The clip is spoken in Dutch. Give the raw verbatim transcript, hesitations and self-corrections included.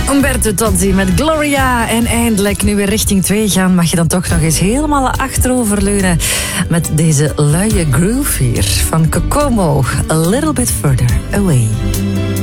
Umberto Tozzi met Gloria. En eindelijk, nu we richting twee gaan, mag je dan toch nog eens helemaal achteroverleunen met deze luie groove hier van Kokomo. A little bit further away.